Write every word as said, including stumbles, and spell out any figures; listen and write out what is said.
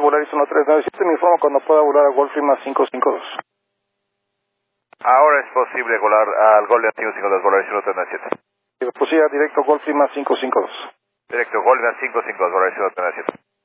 Volaris uno tres nueve siete, me informo cuando pueda volar a Golf Lima cinco cinco dos. Ahora es posible volar al Golden cinco cinco dos, Volaris uno tres nueve siete. Pues sí, directo Golf Lima cinco cinco dos. Directo Golden cinco cinco dos, Volaris uno tres nueve siete.